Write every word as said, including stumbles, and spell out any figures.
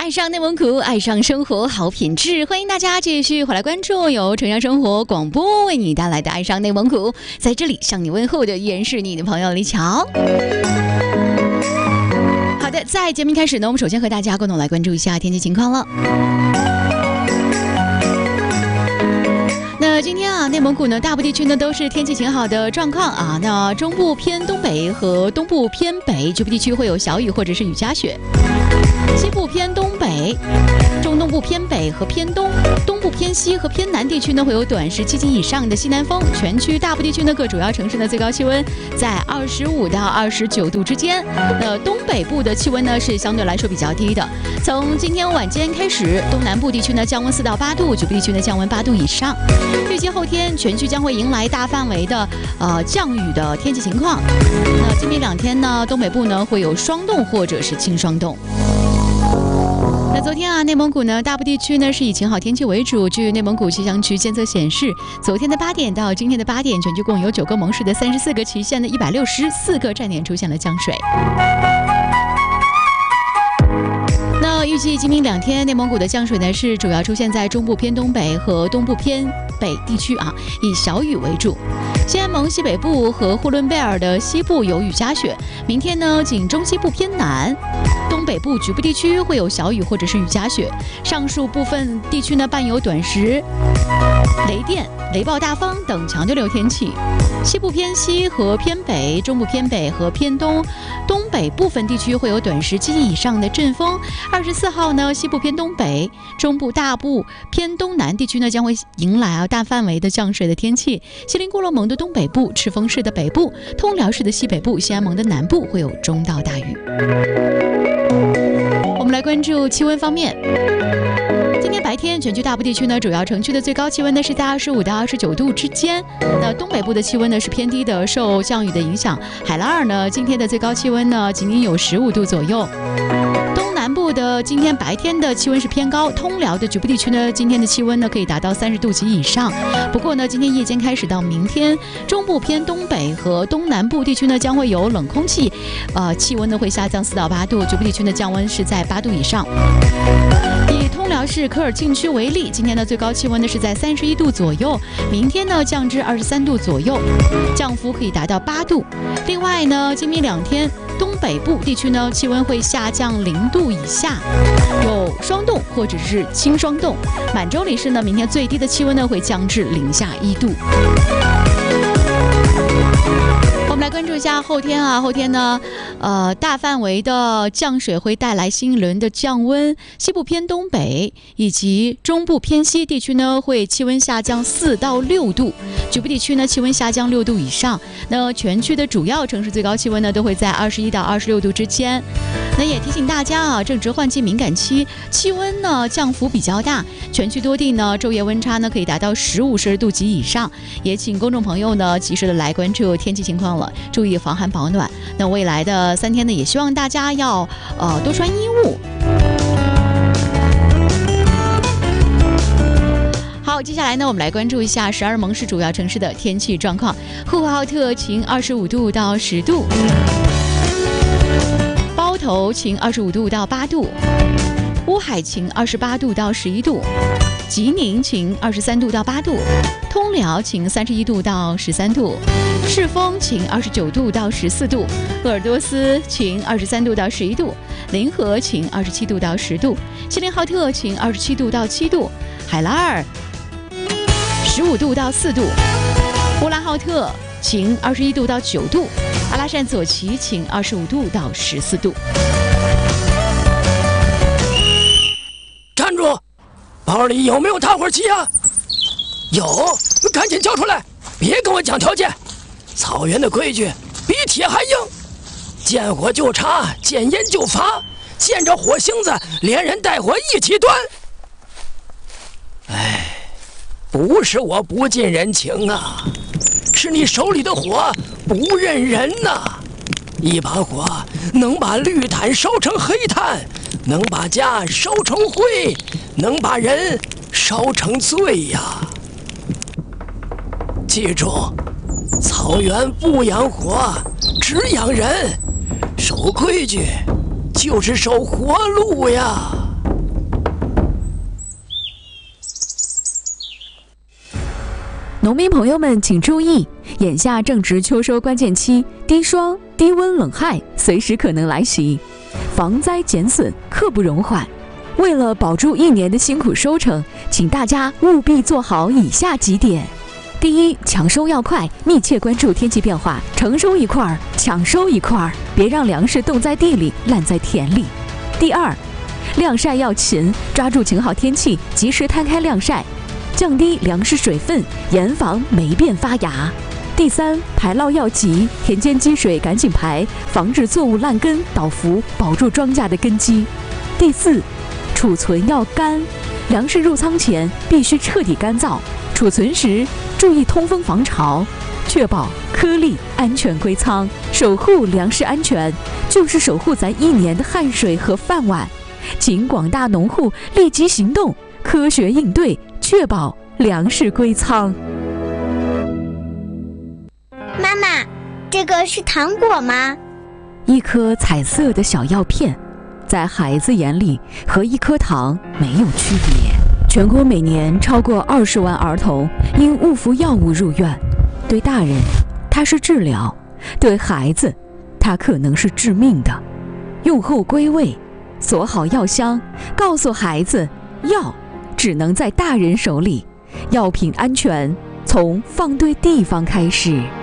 爱上内蒙古，爱上生活好品质，欢迎大家继续回来关注由城乡生活广播为你带来的爱上内蒙古。在这里向你问候的依然是你的朋友李乔。好的，在节目开始呢，我们首先和大家共同来关注一下天气情况了。那今天啊，内蒙古呢大部地区呢都是天气晴好的状况啊。那中部偏东北和东部偏北局部地区会有小雨或者是雨夹雪，西部偏东北、中东部偏北和偏东、东部偏西和偏南地区呢会有短时七级以上的西南风。全区大部地区呢各主要城市的最高气温在二十五到二十九度之间。那东北部的气温呢是相对来说比较低的。从今天晚间开始，东南部地区呢降温四到八度，局部地区呢降温八度以上。预计后天全区将会迎来大范围的呃降雨的天气情况。那今明两天呢，东北部呢会有霜冻或者是轻霜冻。那昨天啊，内蒙古呢大部地区呢是以晴好天气为主。据内蒙古气象局监测显示，昨天的八点到今天的八点，全区共有九个盟市的三十四个旗县的一百六十四个站点出现了降水。那预计今明两天，内蒙古的降水呢是主要出现在中部偏东北和东部偏北地区啊，以小雨为主。西安盟西北部和呼伦贝尔的西部有雨夹雪。明天呢，仅中西部偏南、东北部局部地区会有小雨或者是雨夹雪，上述部分地区呢伴有短时雷电、雷暴大风等强对流天气。西部偏西和偏北、中部偏北和偏东、东北部分地区会有短时七级以上的阵风。二十四号呢，西部偏东北、中部大部偏东南地区呢将会迎来啊大范围的降水的天气。锡林郭勒盟的东北部、赤峰市的北部、通辽市的西北部、西安盟的南部会有中到大雨。我们来关注气温方面。今天白天，全区大部地区呢，主要城区的最高气温呢是在二十五到二十九度之间。那东北部的气温呢是偏低的，受降雨的影响。海拉尔呢，今天的最高气温呢仅仅有十五度左右。东南部的今天白天的气温是偏高，通辽的局部地区呢，今天的气温呢可以达到三十度及以上。不过呢，今天夜间开始到明天，中部偏东北和东南部地区呢将会有冷空气，呃，气温呢会下降四到八度，局部地区呢降温是在八度以上。以通辽市科尔沁区为例，今天的最高气温呢是在三十一度左右，明天呢降至二十三度左右，降幅可以达到八度。另外呢，今明两天东北部地区呢气温会下降零度以下，有霜冻或者是轻霜冻。满洲里市呢，明天最低的气温呢会降至零下一度。我们来关注一下后天啊，后天呢，呃，大范围的降水会带来新一轮的降温。西部偏东北以及中部偏西地区呢，会气温下降四到六度，局部地区呢气温下降六度以上。那全区的主要城市最高气温呢，都会在二十一到二十六度之间。那也提醒大家啊，正值换季敏感期，气温呢降幅比较大，全区多地呢昼夜温差呢可以达到十五摄氏度及以上。也请公众朋友呢及时的来关注天气情况了，注意防寒保暖。那未来的三天呢，也希望大家要呃多穿衣物。好，接下来呢，我们来关注一下十二盟市主要城市的天气状况。呼和浩特晴二十五度到十度，包头晴二十五度到八度，乌海晴二十八度到十一度，吉宁晴二十三度到八度，通辽晴三十一度到十三度，赤峰晴二十九度到十四度，鄂尔多斯晴二十三度到十一度，临河晴二十七度到十度，锡林浩特晴二十七度到七度，海拉尔十五度到四度，呼兰浩特晴二十一度到九度，阿拉善左旗晴二十五度到十四度。 站住！包里有没有打火机啊？有，赶紧交出来！别跟我讲条件。草原的规矩比铁还硬，见火就查，见烟就罚，见着火星子连人带火一起端。哎，不是我不近人情啊，是你手里的火不认人呐！一把火能把绿炭烧成黑炭，能把家烧成灰，能把人烧成罪呀！记住，草原不养火，只养人。守规矩就是守活路呀！ 农民朋友们请注意，眼下正值秋收关键期，低霜、低温、冷害随时可能来袭，防灾减损刻不容缓。为了保住一年的辛苦收成，请大家务必做好以下几点：第一，抢收要快，密切关注天气变化，成收一块儿，抢收一块儿，别让粮食冻在地里，烂在田里。第二，晾晒要勤，抓住晴好天气，及时摊开晾晒，降低粮食水分，严防霉变发芽。第三，排涝要急，田间积水赶紧排，防止作物烂根倒伏，保住庄稼的根基。第四，储存要干，粮食入仓前必须彻底干燥，储存时注意通风防潮，确保颗粒安全归仓。守护粮食安全，就是守护咱一年的汗水和饭碗。请广大农户立即行动，科学应对，确保粮食归仓。 妈妈，这个是糖果吗？ 一颗彩色的小药片，在孩子眼里和一颗糖没有区别。全国每年超过二十万儿童因误服药物入院，对大人它是治疗，对孩子它可能是致命的。用后归位，锁好药箱，告诉孩子，药只能在大人手里，药品安全从放对地方开始。